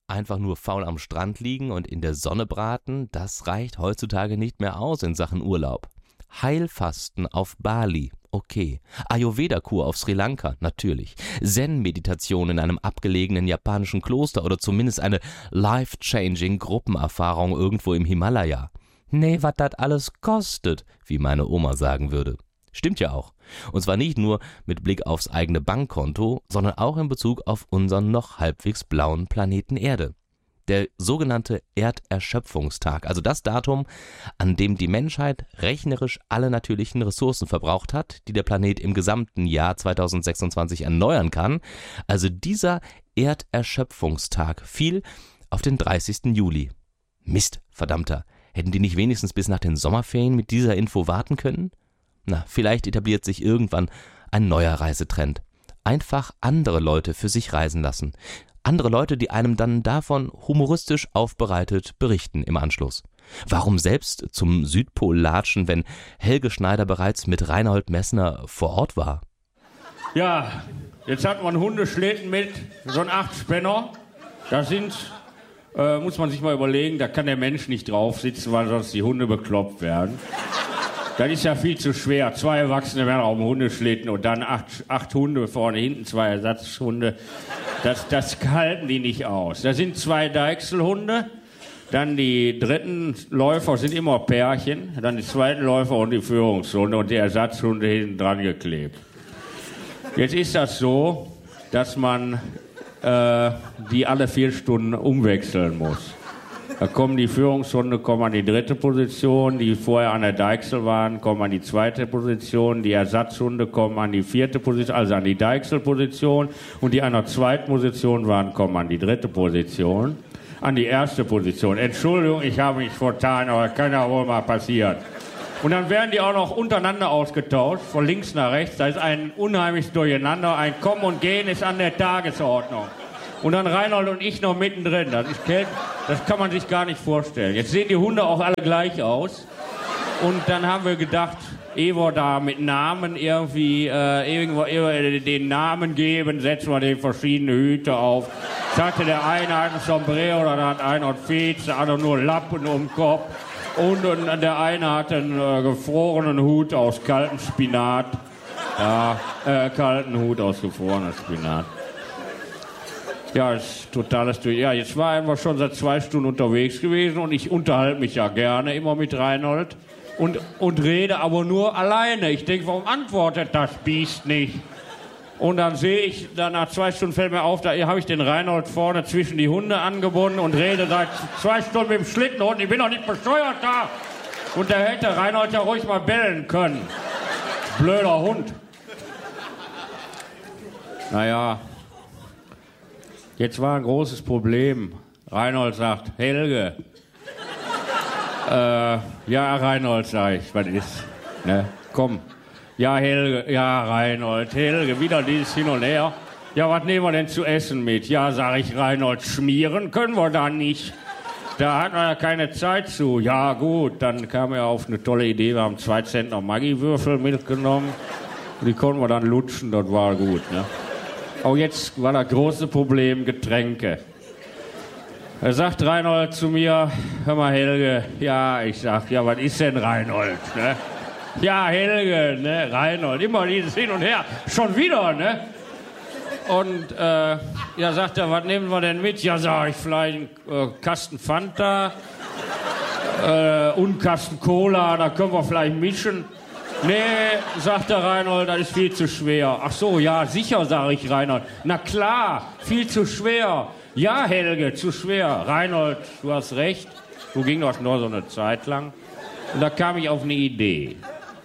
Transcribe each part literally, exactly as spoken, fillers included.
Einfach nur faul am Strand liegen und in der Sonne braten, das reicht heutzutage nicht mehr aus in Sachen Urlaub. Heilfasten auf Bali, okay. Ayurveda-Kur auf Sri Lanka, natürlich. Zen-Meditation in einem abgelegenen japanischen Kloster oder zumindest eine life-changing Gruppenerfahrung irgendwo im Himalaya. Nee, was das alles kostet, wie meine Oma sagen würde. Stimmt ja auch. Und zwar nicht nur mit Blick aufs eigene Bankkonto, sondern auch in Bezug auf unseren noch halbwegs blauen Planeten Erde. Der sogenannte Erderschöpfungstag, also das Datum, an dem die Menschheit rechnerisch alle natürlichen Ressourcen verbraucht hat, die der Planet im gesamten Jahr zweitausendsechsundzwanzig erneuern kann. Also dieser Erderschöpfungstag fiel auf den dreißigsten Juli. Mist, verdammter, hätten die nicht wenigstens bis nach den Sommerferien mit dieser Info warten können? Na, vielleicht etabliert sich irgendwann ein neuer Reisetrend. Einfach andere Leute für sich reisen lassen. Andere Leute, die einem dann davon humoristisch aufbereitet berichten im Anschluss. Warum selbst zum Südpol latschen, wenn Helge Schneider bereits mit Reinhold Messner vor Ort war? Ja, jetzt hat man Hundeschlitten mit, so ein Achtspänner. Da sind, äh, muss man sich mal überlegen, da kann der Mensch nicht drauf sitzen, weil sonst die Hunde bekloppt werden. Das ist ja viel zu schwer. Zwei Erwachsene werden auf dem Hundeschlitten und dann acht, acht Hunde vorne, hinten zwei Ersatzhunde. Das, das halten die nicht aus. Da sind zwei Deichselhunde, dann die dritten Läufer sind immer Pärchen, dann die zweiten Läufer und die Führungshunde und die Ersatzhunde hinten dran geklebt. Jetzt ist das so, dass man äh, die alle vier Stunden umwechseln muss. Da kommen die Führungshunde kommen an die dritte Position, die vorher an der Deichsel waren, kommen an die zweite Position, die Ersatzhunde kommen an die vierte Position, also an die Deichselposition, und die an der zweiten Position waren, kommen an die dritte Position, an die erste Position. Entschuldigung, ich habe mich vertan, aber kann ja wohl mal passieren. Und dann werden die auch noch untereinander ausgetauscht, von links nach rechts. Da ist ein unheimliches Durcheinander, ein Kommen und Gehen ist an der Tagesordnung. Und dann Reinhold und ich noch mittendrin. Das ist, das kann man sich gar nicht vorstellen. Jetzt sehen die Hunde auch alle gleich aus. Und dann haben wir gedacht, ehe wir da mit Namen irgendwie äh, irgendwo, irgendwo den Namen geben, setzen wir den verschiedene Hüte auf. Sagte der eine hat ein Sombrero, dann hat einer ein Fez, der andere nur Lappen um den Kopf. Und, und der eine hat einen äh, gefrorenen Hut aus kaltem Spinat. Ja, äh, kalten Hut aus gefrorenem Spinat. Ja, ist totales Durch. Ja, jetzt waren wir schon seit zwei Stunden unterwegs gewesen und ich unterhalte mich ja gerne immer mit Reinhold und, und rede aber nur alleine. Ich denke, warum antwortet das Biest nicht? Und dann sehe ich, dann nach zwei Stunden fällt mir auf, da habe ich den Reinhold vorne zwischen die Hunde angebunden und rede seit zwei Stunden mit dem Schlittenhund. Ich bin doch nicht besteuert da. Und da hätte Reinhold ja ruhig mal bellen können. Blöder Hund. Naja. Jetzt war ein großes Problem. Reinhold sagt, Helge. äh, ja, Reinhold, sag ich, was ist? Ne? Komm. Ja, Helge, ja, Reinhold, Helge, wieder dieses Hin und Her. Ja, was nehmen wir denn zu essen mit? Ja, sag ich, Reinhold, schmieren können wir da nicht. Da hat man ja keine Zeit zu. Ja, gut, dann kam er auf eine tolle Idee. Wir haben zwei Zentner Maggi-Würfel mitgenommen. Die konnten wir dann lutschen, das war gut, ne? Auch jetzt war das große Problem Getränke. Da sagt Reinhold zu mir, hör mal Helge, ja, ich sag, ja, was ist denn Reinhold, ne? Ja, Helge, ne, Reinhold, immer dieses Hin und Her, schon wieder, ne? Und, äh, ja, sagt er, was nehmen wir denn mit? Ja, sag ich, vielleicht einen äh, Kasten Fanta, äh, und einen Kasten Cola, da können wir vielleicht mischen. Nee, sagt der Reinhold, das ist viel zu schwer. Ach so, ja, sicher, sage ich Reinhold. Na klar, viel zu schwer. Ja, Helge, zu schwer. Reinhold, du hast recht. So ging das nur so eine Zeit lang. Und da kam ich auf eine Idee.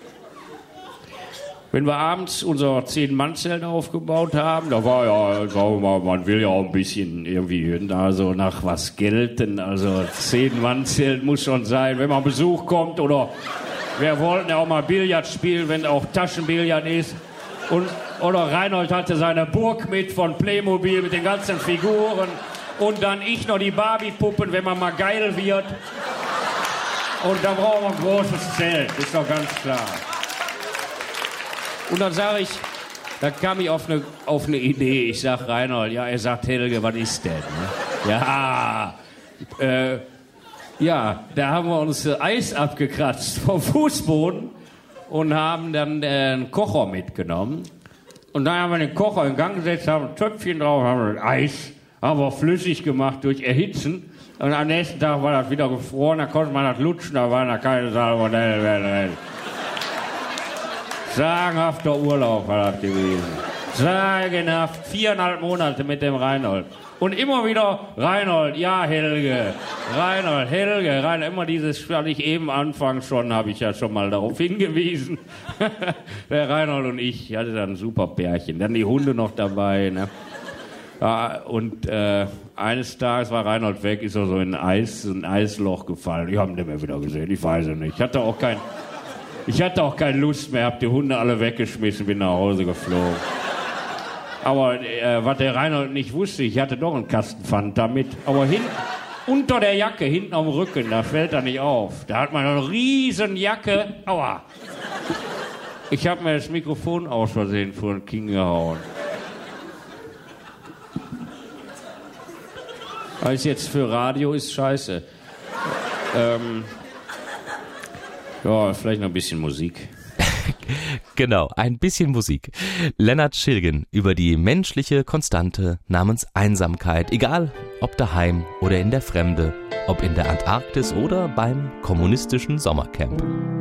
Wenn wir abends unser Zehn-Mann-Zelt aufgebaut haben, da war ja, sagen wir mal, man will ja auch ein bisschen irgendwie da so nach was gelten. Also Zehn-Mann-Zelt muss schon sein, wenn mal Besuch kommt oder... Wir wollten ja auch mal Billard spielen, wenn auch Taschenbillard ist. Und, oder Reinhold hatte seine Burg mit von Playmobil mit den ganzen Figuren. Und dann ich noch die Barbie-Puppen, wenn man mal geil wird. Und da brauchen wir ein großes Zelt, ist doch ganz klar. Und dann sage ich, da kam ich auf eine auf eine Idee. Ich sag Reinhold, ja, er sagt Helge, was ist denn? Ne? Ja, äh, ja, da haben wir uns äh, Eis abgekratzt vom Fußboden und haben dann äh, einen Kocher mitgenommen. Und dann haben wir den Kocher in Gang gesetzt, haben ein Töpfchen drauf, haben das Eis, haben wir flüssig gemacht durch Erhitzen. Und am nächsten Tag war das wieder gefroren, da konnte man das lutschen, da waren da keine Salmonellen mehr drin. Sagenhafter Urlaub war das gewesen. Sagenhaft, viereinhalb Monate mit dem Reinhold. Und immer wieder Reinhold, ja Helge, Reinhold, Helge, Reinhold. Immer dieses, was ich eben anfangs schon, habe ich ja schon mal darauf hingewiesen. Der Reinhold und ich hatte dann ein super Pärchen. Dann die Hunde noch dabei. Ne? Ja, und äh, eines Tages war Reinhold weg, ist er so in ein, Eis, ein Eisloch gefallen. Ich habe ihn nicht mehr wieder gesehen, ich weiß es nicht. Ich hatte auch kein, ich hatte auch keine Lust mehr, habe die Hunde alle weggeschmissen, bin nach Hause geflogen. Aber äh, was der Reinhold nicht wusste, ich hatte doch einen Kasten Fanta mit. Aber hin, unter der Jacke, hinten am Rücken, da fällt er nicht auf. Da hat man eine riesen Jacke. Aua. Ich habe mir das Mikrofon aus Versehen vor den Kinn gehauen. Was jetzt für Radio ist scheiße. Ähm, ja, vielleicht noch ein bisschen Musik. Genau, ein bisschen Musik. Lennart Schilgen über die menschliche Konstante namens Einsamkeit. Egal, ob daheim oder in der Fremde, ob in der Antarktis oder beim kommunistischen Sommercamp.